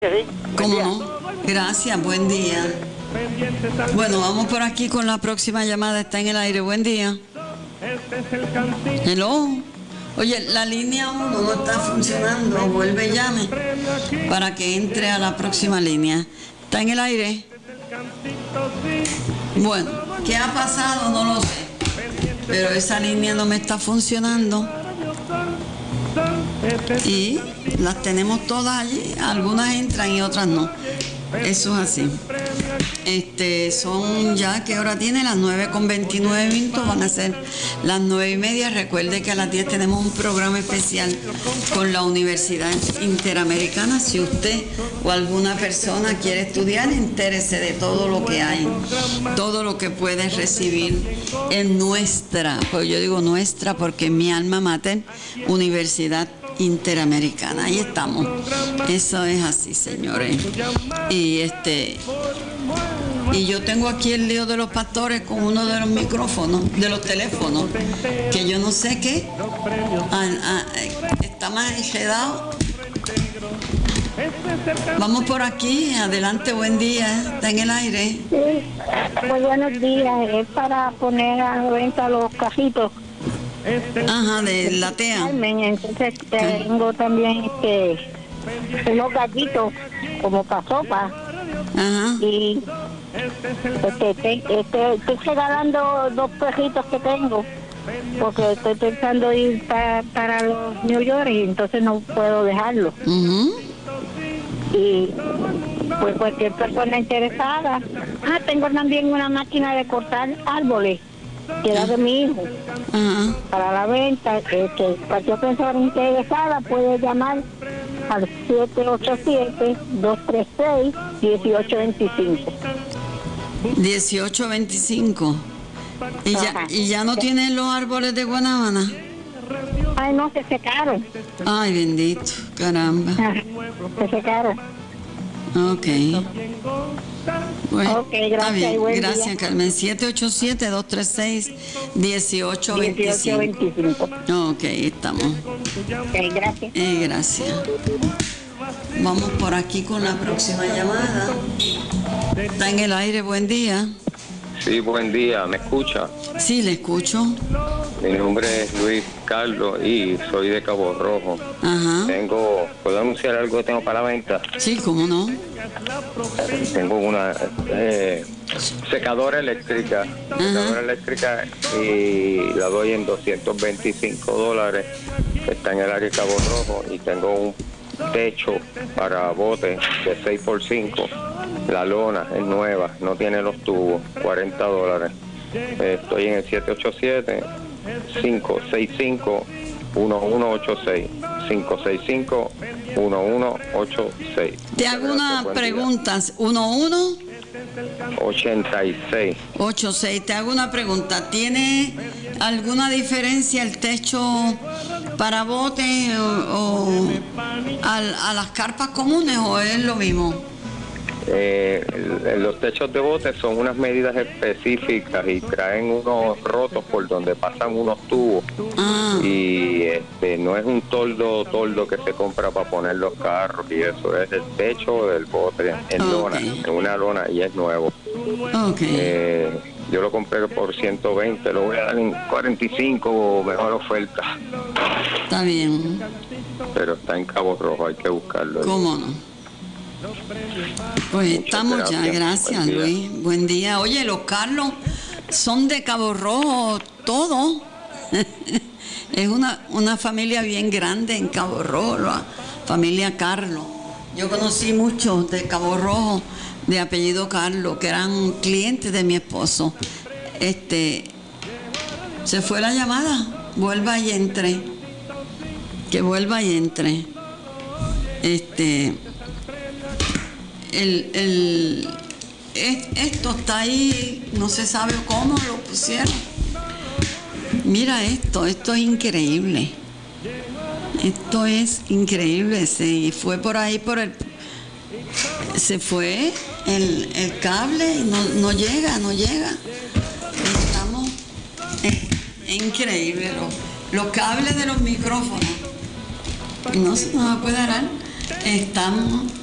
¿Cómo no? Gracias, buen día. Bueno, vamos por aquí con la próxima llamada. Está en el aire. Buen día. Hello. Oye, la línea 1 no está funcionando. Vuelve y llame para que entre a la próxima línea. ¿Está en el aire? Bueno, ¿qué ha pasado? No lo sé. Pero esa línea no me está funcionando. Y las tenemos todas allí. Algunas entran y otras no. Eso es así. Son ya, ¿qué hora tiene? Las 9:29. Van a ser las 9:30. Recuerde que a las 10 tenemos un programa especial con la Universidad Interamericana. Si usted o alguna persona quiere estudiar, entérese de todo lo que hay, todo lo que puede recibir en nuestra, pues yo digo nuestra porque mi alma mater, Universidad Interamericana. Ahí estamos. Eso es así, señores. Y yo tengo aquí el lío de los pastores con uno de los micrófonos, de los teléfonos, que yo no sé qué. Está más enredado. Vamos por aquí. Adelante, buen día. Está en el aire. Sí, muy buenos días. Es para poner a la venta los cajitos. Ajá, de la TEA. Entonces tengo también unos gallitos como para sopa. Ajá. Y estoy regalando 2 perritos que tengo porque estoy pensando ir para los New York y entonces no puedo dejarlo. Uh-huh. Y pues cualquier persona interesada. Tengo también una máquina de cortar árboles que era de mi hijo. Uh-huh. Para la venta. Cualquier persona interesada puede llamar al 787-236-1825. 1825. ¿Y ya no tienen los árboles de Guanábana? Ay, no, se secaron. Ay, bendito, caramba. Se secaron. Ok. Bueno, ok, gracias. Está bien. Gracias, día. Carmen. 787-236-1825. Ok, estamos. Ok, gracias. Gracias. Vamos por aquí con la próxima llamada. Está en el aire, buen día. Sí, buen día, ¿me escucha? Sí, le escucho. Mi nombre es Luis Carlos y soy de Cabo Rojo. Ajá. ¿Puedo anunciar algo que tengo para la venta? Sí, ¿cómo no? Tengo una secadora eléctrica. Secadora eléctrica y la doy en $225. Está en el área de Cabo Rojo y tengo un techo para bote de 6x5. La lona es nueva, no tiene los tubos, $40. Estoy en el 787-565-1186. 565-1186. Te hago unas preguntas. 86. 86. Te hago una pregunta. ¿Tiene alguna diferencia el techo para bote o a las carpas comunes o es lo mismo? Los techos de bote son unas medidas específicas y traen unos rotos por donde pasan unos tubos. Y no es un toldo que se compra para poner los carros y eso, es el techo del bote en lona, en una lona, y es nuevo. Yo lo compré por 120, lo voy a dar en 45, mejor oferta. Está bien. Pero está en Cabo Rojo, hay que buscarlo. ¿Cómo no? Pues estamos ya, gracias Luis. Buen día. Oye, los Carlos son de Cabo Rojo, todos. Es una familia bien grande en Cabo Rojo, la familia Carlos. Yo conocí muchos de Cabo Rojo de apellido Carlos, que eran clientes de mi esposo. Se fue la llamada, vuelva y entre. Que vuelva y entre. Esto está ahí, no se sabe cómo lo pusieron. Mira esto es increíble. Esto es increíble. Se fue por ahí se fue el cable y no llega. Estamos, es increíble. Los cables de los micrófonos no se puede dar. Estamos